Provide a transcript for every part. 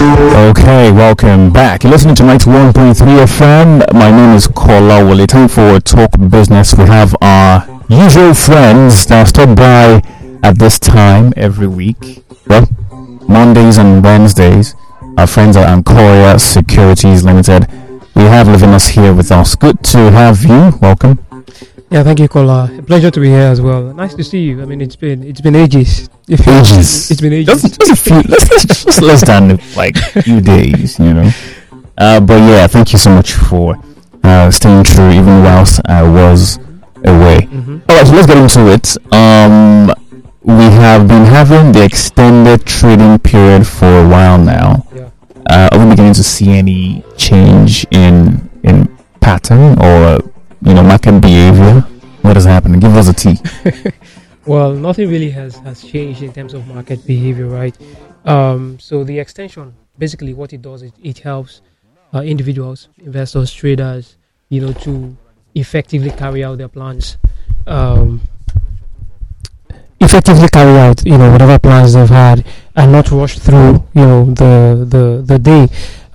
Okay, welcome back. You're listening to 91.3 FM. My name is Kola Wale. Time for Talk Business. We have our usual friends that stop by at this time every week. Well, Mondays and Wednesdays. Our friends at Ancoria Securities Limited. We have Levinus here with us. Good to have you. Welcome. Yeah, thank you, Kola. A pleasure to be here as well. Nice to see you. I mean, it's been ages. It's been ages. Just a few. Just less than like a few days, you know. But yeah, thank you so much for staying true even whilst I was away. All right, so let's get into it. We have been having the extended trading period for a while now. Yeah. Are we beginning to see any change in pattern or market behavior? What is happening? Give us a tea. Well, nothing really has changed in terms of market behavior, right? So the extension, basically what it does, it helps individuals, investors, traders, to effectively carry out their plans. Effectively carry out, whatever plans they've had and not rush through, the day.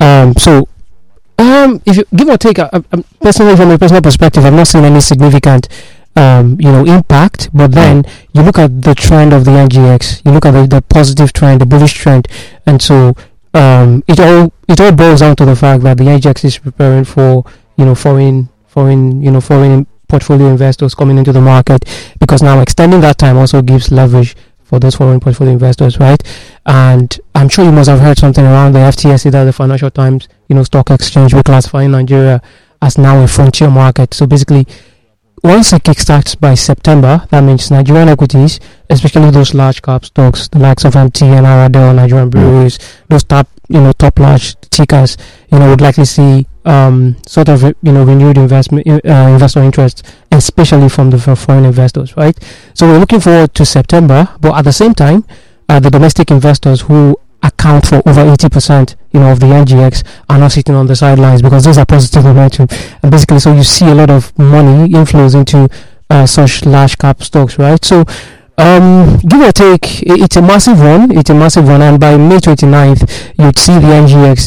If you give or take, personally, from a personal perspective, I've not seen any significant, impact. But then you look at the trend of the NGX, you look at the positive trend, the bullish trend, and so it all boils down to the fact that the NGX is preparing for foreign portfolio investors coming into the market, because now extending that time also gives leverage for those foreign portfolio investors, right? And I'm sure you must have heard something around the FTSE, that the Financial Times, stock exchange, reclassifying Nigeria as now a frontier market. So basically, once it kickstarts by September, that means Nigerian equities, especially those large cap stocks, the likes of MTN, Aradel, Nigerian Breweries, those top large tickers, would likely see sort of renewed investor interest, especially from the foreign investors, right? So we're looking forward to September, but at the same time, the domestic investors who account for over 80% of the NGX are not sitting on the sidelines, because those are positive momentum, and basically so you see a lot of money inflows into such large cap stocks, right? So give or take, it's a massive one, and by May 29th you'd see the NGX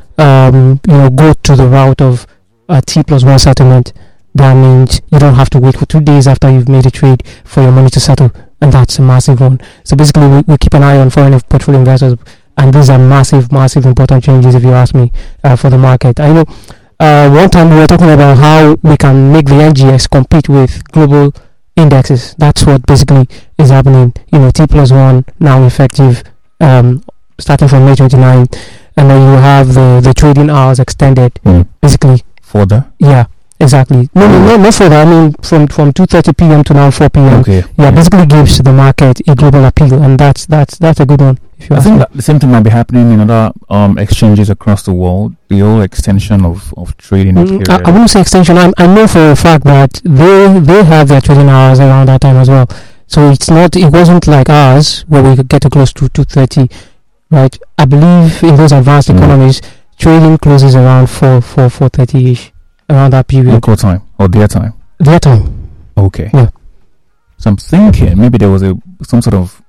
go to the route of T+1 settlement. That means you don't have to wait for 2 days after you've made a trade for your money to settle, and that's a massive one. So basically we keep an eye on foreign portfolio investors, and these are massive important changes, if you ask me, for the market. I know one time we were talking about how we can make the NGX compete with global indexes. That's what basically is happening. T+1 now effective starting from May 29th, and then you have the trading hours extended basically further. Yeah, exactly. No, not further. I mean from 2:30 p.m. to now 4 p.m. Okay. Yeah, basically gives the market a global appeal, and that's a good one. If you I think that the same thing might be happening in other exchanges across the world. The whole extension of trading period. I wouldn't say extension. I know for a fact that they have their trading hours around that time as well. So it wasn't like ours where we could get to close to 2:30, right? I believe in those advanced economies, trading closes around 4:30 ish, around that period. Local time or their time? Their time. Okay. Yeah. So I'm thinking maybe there was some sort of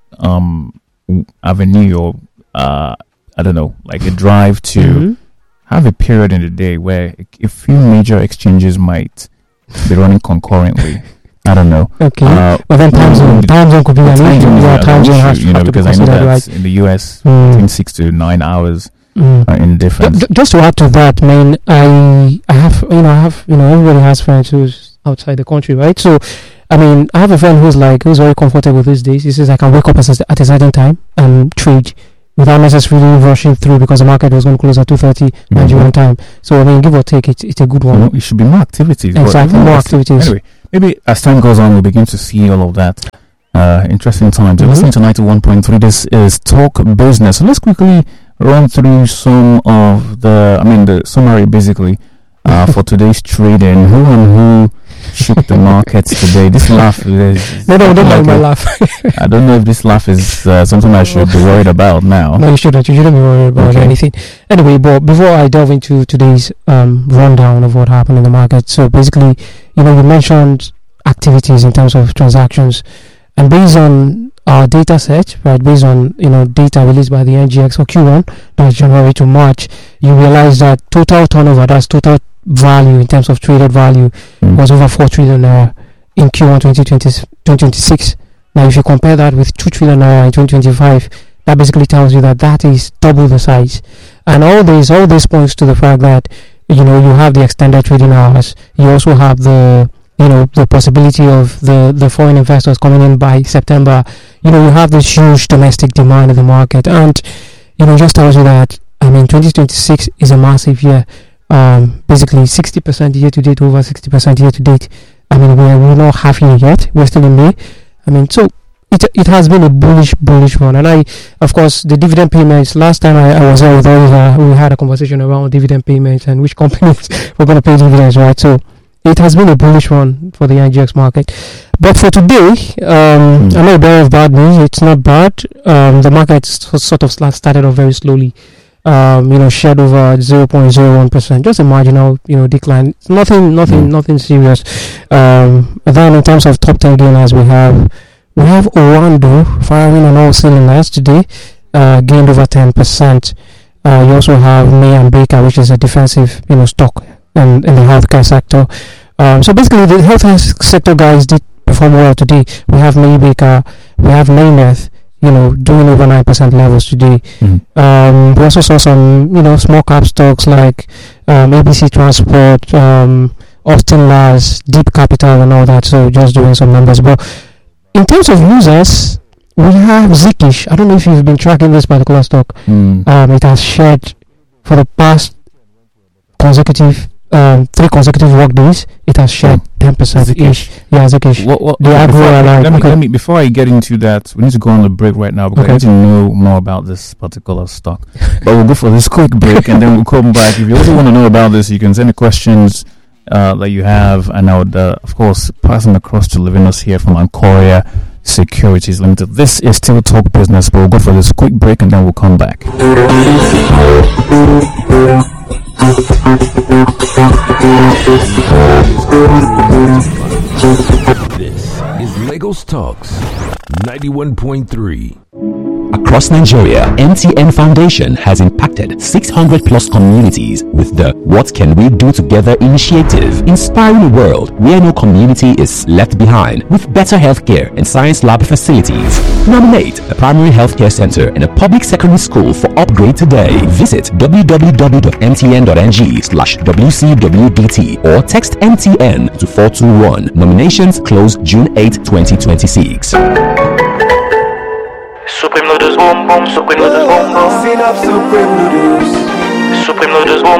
avenue or I don't know, like a drive to have a period in the day where a few major exchanges might be running concurrently. I don't know. Okay. But then time zone could be an issue. Yeah, time zone has to because I know that right? In the US, between 6 to 9 hours in difference. Just to add to that, man, I have everybody has friends who's outside the country, right? So, I mean, I have a friend who's very comfortable these days. He says I can wake up at a certain time and trade without necessarily rushing through, because the market was going to close at 2:30 Nigerian time. So, I mean, give or take, it's a good one. It should be more activities. Exactly, more activities. Anyway, maybe as time goes on, we'll begin to see all of that. Interesting times. You're listening to 91.3. This is Talk Business. So let's quickly run through some of the summary, basically, for today's trading. Who and who shook the markets today? This laugh is... No, don't like my laugh. I don't know if this laugh is something I should be worried about now. No, you shouldn't. You shouldn't be worried about anything. Anyway, but before I delve into today's rundown of what happened in the market, so basically, you mentioned activities in terms of transactions, and based on our data set, right, based on data released by the NGX for Q1, that's January to March, you realize that total turnover, that's total value in terms of traded value, was over 4 trillion naira in Q1 2026. Now, if you compare that with 2 trillion naira in 2025, that basically tells you that that is double the size. And all this points to the fact that you have the extended trading hours. You also have the possibility of the foreign investors coming in by September. You have this huge domestic demand in the market, and just tells you that 2026 is a massive year. Basically 60% year to date, over 60% year to date. We're not half year yet. We're still in May. So it has been a bullish one. And of course, the dividend payments. Last time I was there with Oliver, we had a conversation around dividend payments and which companies were going to pay dividends, right? So it has been a bullish one for the NGX market. But for today, I'm not a bearer of bad news. It's not bad. The market sort of started off very slowly. Shed over 0.01%, just a marginal, decline. Nothing serious. Then in terms of top 10 gainers, we have Owando firing on all cylinders today, gained over 10%. You also have May and Baker, which is a defensive, stock in the healthcare sector. So basically, the healthcare sector guys did perform well today. We have May Baker, we have Naymeth, doing over 9% levels today. We also saw some, small cap stocks like ABC Transport, Austin Lars, Deep Capital, and all that. So just doing some numbers. But in terms of users, we have Zikish. I don't know if you've been tracking this particular stock. It has shared for the past three consecutive work days. It has shared 10% ish. Yeah, Zikish. Before I get into that, we need to go on the break right now because I need to know more about this particular stock. But we'll go for this quick break and then we'll come back. If you also want to know about this, you can send the questions that you have, and I would, of course, pass them across to Levinos here from Ancoria Securities Limited. This is still Talk Business, but we'll go for this quick break and then we'll come back. This is Lagos Talks 91.3. Across Nigeria, MTN Foundation has impacted 600 plus communities with the What Can We Do Together initiative, inspiring a world where no community is left behind with better healthcare and science lab facilities. Nominate a primary healthcare center and a public secondary school for upgrade today. Visit www.mtn.ng/WCWDT or text MTN to 421. Nominations close June 8, 2026. Supreme noodles boom boom, supreme noodles boom boom. Supreme noodles boom